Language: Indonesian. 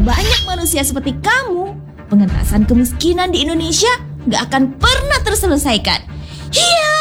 banyak manusia seperti kamu, pengentasan kemiskinan di Indonesia gak akan pernah terselesaikan. Iya.